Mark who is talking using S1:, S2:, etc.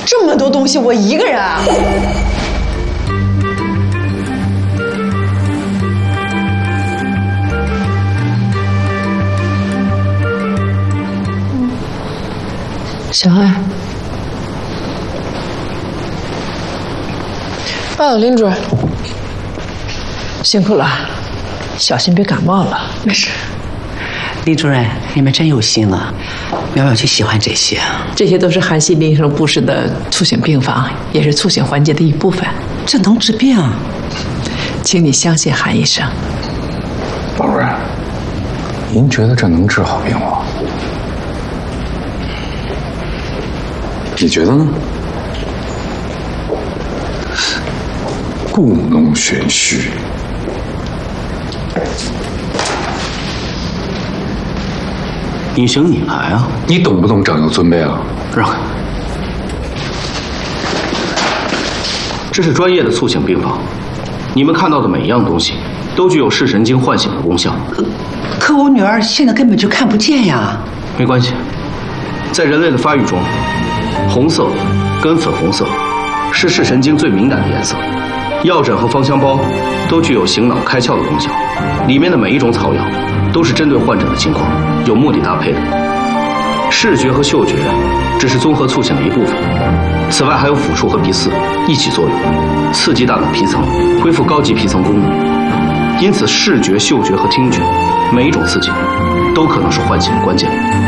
S1: 这么多东西，我一个人啊。
S2: 小爱，林主任，辛苦了，小心别感冒了。
S1: 没事。
S3: 李主任，你们真有心了，苗苗就喜欢这些。
S2: 这些都是韩熙林医生布置的促醒病房，也是促醒环节的一部分。
S3: 这能治病？
S2: 请你相信韩医生。
S4: 王主任，您觉得这能治好病吗？你觉得呢？故弄玄虚。
S5: 尹行，你来啊！
S4: 你懂不懂长幼尊卑啊？
S5: 让开！这是专业的促醒病房，你们看到的每一样东西都具有视神经唤醒的功效。
S3: 可我女儿现在根本就看不见呀。
S5: 没关系，在人类的发育中，红色跟粉红色是视神经最敏感的颜色。药枕和芳香包都具有醒脑开窍的功效，里面的每一种草药都是针对患者的情况有目的搭配的。视觉和嗅觉只是综合促醒的一部分，此外还有抚触和鼻饲一起作用，刺激大脑皮层，恢复高级皮层功能。因此，视觉、嗅觉和听觉每一种刺激都可能是唤醒的关键。